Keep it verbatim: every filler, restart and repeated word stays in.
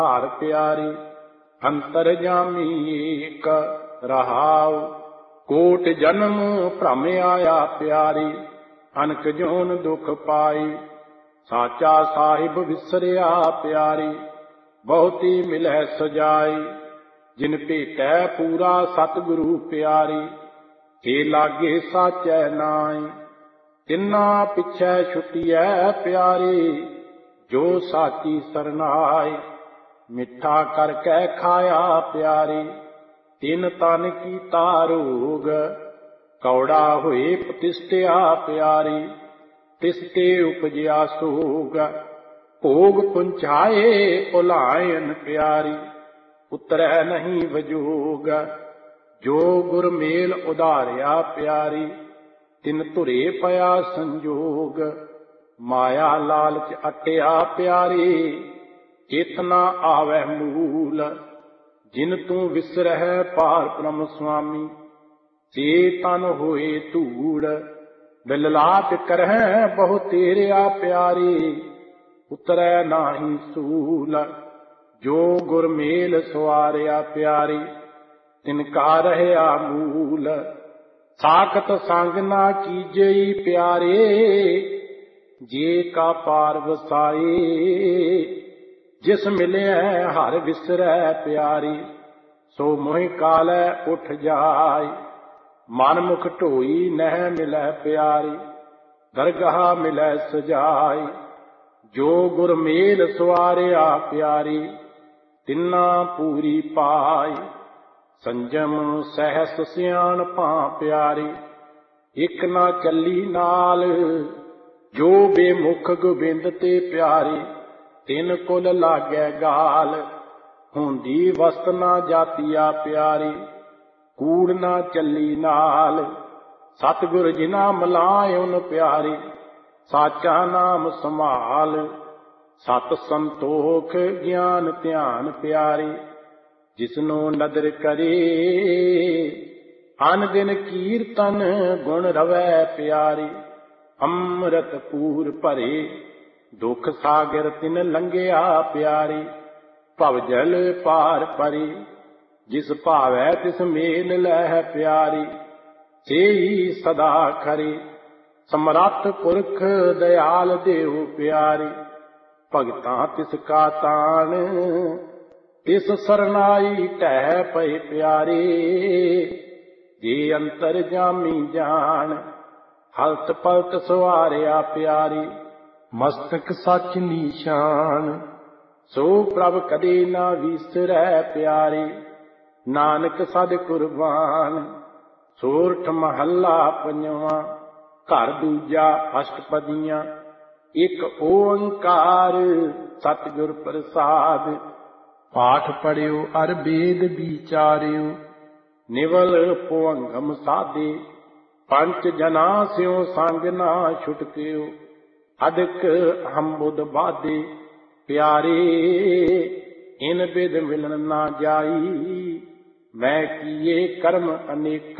ਹਾਰ ਪਿਆਰੀ। ਅੰਤਰ ਜਾਮੀ ਏਕ ਰਹਾਉ, ਕੋਟ ਜਨਮ ਭ੍ਰਮ ਆਇਆ ਪਿਆਰੀ। ਅਨਕ ਜੋਨ ਦੁਖ ਪਾਈ, ਸਾਚਾ ਸਾਹਿਬ ਵਿਸਰਿਆ ਪਿਆਰੀ। ਬਹੁਤੀ ਮਿਲੈ ਸਜਾਈ, ਜਿਨ ਭੇਟੈ ਪੂਰਾ ਸਤਿਗੁਰੂ ਪਿਆਰੀ। ਕੇ ਲਾਗੇ ਸਾਚੈ ਨਾਈ, ਤਿੰਨਾ ਪਿਛੈ ਛੁਟਿਐ ਪਿਆਰੀ। ਜੋ ਸਾਚੀ ਸਰਨਾਈ, ਮਿੱਠਾ ਕਰਕੇ ਖਾਇਆ ਪਿਆਰੀ। ਤਿਨ ਤਨ ਕੀਤਾ ਰੋਗ, ਕੌੜਾ ਹੋਏ ਪ੍ਰਤਿਸ਼ਠਿਆ ਪਿਆਰੀ। ਤਿਸ ਤੇ ਉਪਜਿਆ ਸੋਗ, ਭੋਗ ਪੁੰਚਾਏ ਭੁਲਾਇਨ ਪਿਆਰੀ। ਉਤਰੈ ਨਹੀਂ ਵਜੋਗ, ਜੋ ਗੁਰ ਮੇਲ ਉਧਾਰਿਆ ਪਿਆਰੀ। ਤਿਨ ਧੁਰੇ ਪਿਆ ਸੰਜੋਗ, ਮਾਇਆ ਲਾਲਚ ਅਟਿਆ ਪਿਆਰੀ। ਚੇਤਨਾ ਆਵੈ ਮੂਲ, ਜਿਨ ਤੂੰ ਵਿਸਰਹਿ ਪਾਰ ਬ੍ਰਹਮ ਸੁਆਮੀ। ਸੇ ਤਨ ਹੋਏ ਧੂੜ, ਬਿਲਲਾਟ ਕਰਹਿ ਬਹੁ ਤੇਰਿਆ ਪਿਆਰੀ। ਉਤਰੈ ਨਾਹੀ ਸੂਲ, ਜੋ ਗੁਰ ਮੇਲ ਸੁਆਰਿਆ ਪਿਆਰੀ। ਤਿਨ ਕਾ ਰਹਿਆ ਮੂਲ, ਸਾਖਤ ਸੰਗ ਨਾ ਕੀਜਈ ਪਿਆਰੇ। ਜੇ ਕਾ ਪਾਰ ਵਸਾਈ, ਜਿਸ ਮਿਲਿਆ ਹਰ ਵਿਸਰੈ ਪਿਆਰੀ। ਸੋ ਮੋਹਿ ਕਾਲੈ ਉਠ ਜਾਇ, ਮਨ ਮੁਖ ਢੋਈ ਨਹਿ ਮਿਲੈ ਪਿਆਰੀ। ਦਰਗਾਹ ਮਿਲੈ ਸਜਾਈ, ਜੋ ਗੁਰ ਮੇਲ ਸੁਆਰਿਆ ਪਿਆਰੀ। ਤਿੰਨਾ ਪੂਰੀ ਪਾਈ, ਸੰਜਮ ਸਹਿਸ ਸਿਆਣਪਾਂ ਪਿਆਰੀ। ਇਕ ਨਾ ਚੱਲੀ ਨਾਲ, ਜੋ ਬੇਮੁਖ ਗੋਬਿੰਦ ਤੇ ਪਿਆਰੀ। ਤਿਨ ਕੁਲ ਲਾਗੈ ਗਾਲ, ਹੁੰਦੀ ਵਸਤ ਨਾ ਜਾਤੀਆ ਪਿਆਰੀ। ਕੂੜ ਨਾ ਚੱਲੀ ਨਾਲ, ਸਤਿਗੁਰ ਜਿਨਾ ਮਿਲਾਇਉਨ ਪਿਆਰੀ। ਸਾਚਾ ਨਾਮ ਸੰਭਾਲ, ਸਤ ਸੰਤੋਖ ਗਿਆਨ ਧਿਆਨ ਪਿਆਰੀ। ਜਿਸਨੂੰ ਨਦਰ ਕਰੇ, ਅਨ ਦਿਨ ਕੀਰਤਨ ਗੁਣ ਰਵੈ ਪਿਆਰੀ। ਅੰਮ੍ਰਿਤ ਪੂਰ ਭਰੇ, ਦੁਖ ਸਾਗਰ ਤਿਨ ਲੰਘਿਆ ਪਿਆਰੀ। ਭਵ ਜਲ ਪਾਰ ਪਰੀ, ਜਿਸ ਭਾਵੈ ਤਿਸ ਮੇਲ ਲੈ ਪਿਆਰੀ। ਸੇਈ ਸਦਾ ਖਰੀ, ਸਮਰੱਥ ਪੁਰਖ ਦਇਆਲ ਦੇਉ ਪਿਆਰੀ। ਭਗਤਾਂ ਤਿਸ ਕਾ ਤਾਣ, ਤਿਸ ਸਰਨਾਈ ਢਹਿ ਪਏ ਪਿਆਰੀ। ਜੇ ਅੰਤਰ ਜਾਮੀ ਜਾਣ, ਹਲਤ ਪਲਤ ਸਵਾਰਿਆ ਪਿਆਰੀ। ਮਸਤਕ ਸੱਚ ਨੀਸ਼ਾਨ, ਸੋ ਪ੍ਰਭ ਕਦੇ ਨਾ ਵਿਸਰੈ ਪਿਆਰੀ। ਨਾਨਕ ਸਦ ਕੁਰਬਾਨ, ਸੋਰਠ ਮਹੱਲਾ ਪੰਜਵਾਂ। ਘਰ ਦੂਜਾ ਅਸ਼ਟਪਦੀਆਂ। ਇਕ ਓੰਕਾਰ ਸਤਿਗੁਰ ਪ੍ਰਸਾਦਿ। ਪਾਠ ਪੜਿਓ ਅਰ ਬੇਦ ਵਿਚਾਰਿਓ, ਨਿਵਲ ਭੁਅੰਗਮ ਸਾਧੇ। ਪੰਚ ਜਨਾ ਸਿਉ ਸੰਗ ਨਾ ਛੁਟਕਿਓ, ਅਦਿਕ ਹੰਬੁਦ ਬਾਧੇ ਪਿਆਰੇ। ਇਨ ਬਿਦ ਮਿਲਨ ਨਾ ਜਾਈ, ਮੈਂ ਕੀਏ ਕਰਮ ਅਨੇਕ